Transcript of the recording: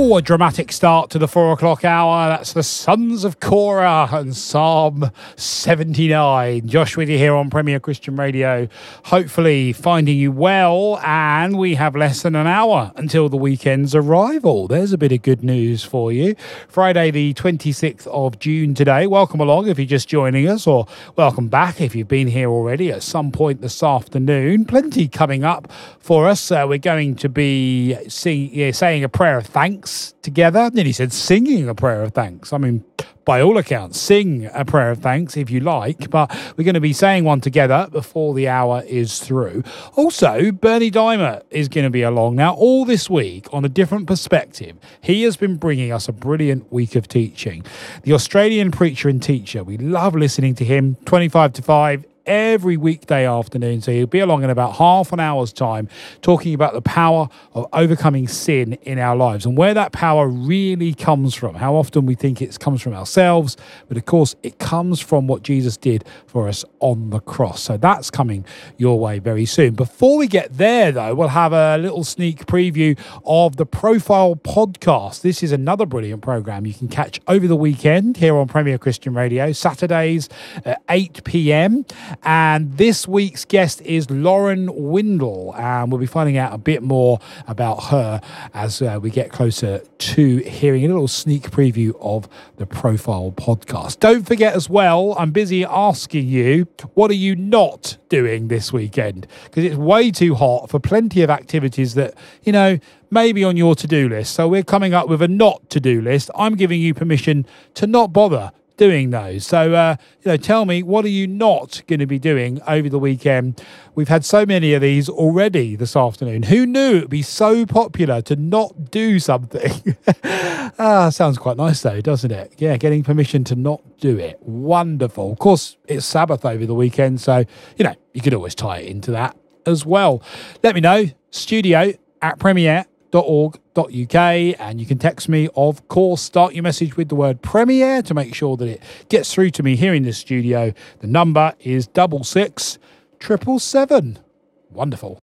Oh, a dramatic start to the 4 o'clock hour. That's the Sons of Korah and Psalm 79. Josh with you here on Premier Christian Radio. Hopefully finding you well, and we have less than an hour until the weekend's arrival. There's a bit of good news for you. Friday the 26th of June today. Welcome along if you're just joining us, or welcome back if you've been here already at some point this afternoon. Plenty coming up for us. We're going to be saying a prayer of thanks together. Then he said singing a prayer of thanks. I mean, by all accounts, sing a prayer of thanks if you like, but we're going to be saying one together before the hour is through. Also, Bernie Dimer is going to be along now all this week on a different perspective. He has been bringing us a brilliant week of teaching. The Australian preacher and teacher, we love listening to him, 25 to 5, every weekday afternoon. So he'll be along in about half an hour's time talking about the power of overcoming sin in our lives and where that power really comes from. How often we think it comes from ourselves, but of course it comes from what Jesus did for us on the cross. So that's coming your way very soon. Before we get there though, we'll have a little sneak preview of the Profile podcast. This is another brilliant program you can catch over the weekend here on Premier Christian Radio, Saturdays at 8 p.m. And this week's guest is Lauren Windle, and we'll be finding out a bit more about her as we get closer to hearing a little sneak preview of the Profile podcast. Don't forget as well, I'm busy asking you, what are you not doing this weekend? Because it's way too hot for plenty of activities that, you know, maybe on your to-do list. So we're coming up with a not to-do list. I'm giving you permission to not bother doing those. So, tell me, what are you not going to be doing over the weekend? We've had so many of these already this afternoon. Who knew it would be so popular to not do something? Sounds quite nice though, doesn't it? Yeah, getting permission to not do it. Wonderful. Of course, it's Sabbath over the weekend, so, you could always tie it into that as well. Let me know, studio@premier.org.uk, and you can text me, of course. Start your message with the word Premier to make sure that it gets through to me here in the studio. The number is 66777. Wonderful.